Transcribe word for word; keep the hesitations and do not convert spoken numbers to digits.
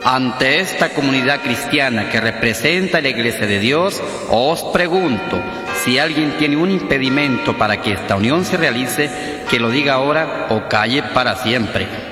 Ante esta comunidad cristiana que representa a la Iglesia de Dios, os pregunto, si alguien tiene un impedimento para que esta unión se realice, que lo diga ahora o calle para siempre.